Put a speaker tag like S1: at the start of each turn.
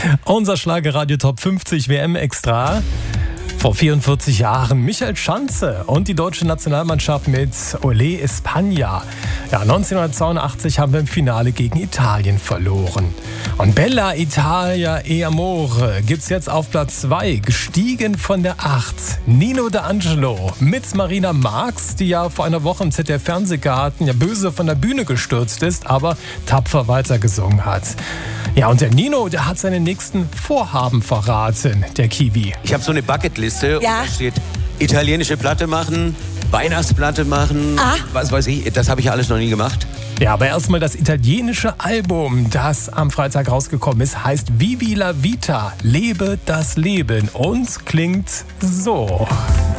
S1: Unser Schlagerradio Top 50 WM Extra. Vor 44 Jahren Michael Schanze und die deutsche Nationalmannschaft mit Olé España. Ja, 1982 haben wir im Finale gegen Italien verloren. Und Bella Italia e Amore gibt's jetzt auf Platz 2, gestiegen von der 8. Nino D'Angelo mit Marina Marx, die ja vor einer Woche im ZDF-Fernsehgarten ja böse von der Bühne gestürzt ist, aber tapfer weitergesungen hat. Ja, und der Nino, der hat seine nächsten Vorhaben verraten, der Kiwi.
S2: Ich habe so eine Bucketliste, und da steht italienische Platte machen, Weihnachtsplatte machen, was weiß ich, das habe ich ja alles noch nie gemacht.
S1: Ja, aber erstmal das italienische Album, das am Freitag rausgekommen ist, heißt Vivi la Vita, lebe das Leben und klingt so.